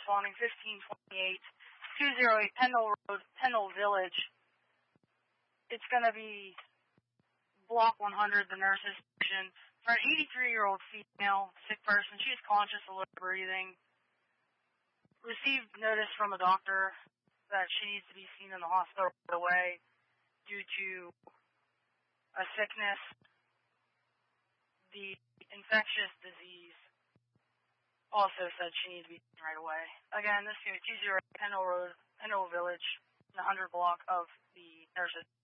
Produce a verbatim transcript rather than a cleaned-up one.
responding fifteen twenty-eight, two oh eight Pendle Road, Pendle Village. It's going to be block one hundred, the nurse's station, for an eighty-three-year-old female, sick person. She is conscious, alert, breathing. Received notice from a doctor that she needs to be seen in the hospital right away due to a sickness, the infectious disease. Also said she needs to be seen right away. Again, this is two oh eight Pendle Road, Pendle Village, in the one hundred block of the nurse's